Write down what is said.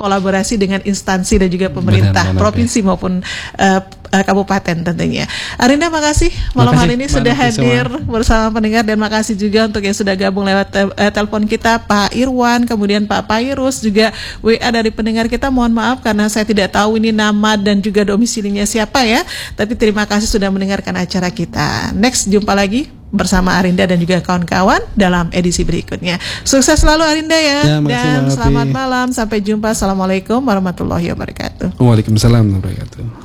kolaborasi dengan instansi dan juga pemerintah provinsi maupun kabupaten tentunya. Arinda, makasih malam hari ini sudah hadir bersama pendengar, dan makasih juga untuk yang sudah gabung lewat telepon kita, Pak Irwan, kemudian Pak Pairus, juga WA dari pendengar kita. Mohon maaf karena saya tidak tahu ini nama dan juga domisilinya siapa ya, tapi terima kasih sudah mendengarkan acara kita. Next, jumpa lagi bersama Arinda dan juga kawan-kawan dalam edisi berikutnya. Sukses selalu Arinda ya, dan selamat malam, sampai jumpa. Assalamualaikum warahmatullahi wabarakatuh. Waalaikumsalam warahmatullahi wabarakatuh.